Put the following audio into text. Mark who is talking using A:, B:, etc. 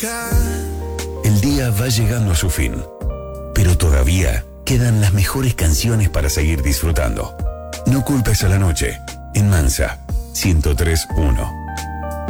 A: El día va llegando a su fin, pero todavía quedan las mejores canciones para seguir disfrutando. No culpes a la noche, en Mansa 103.1.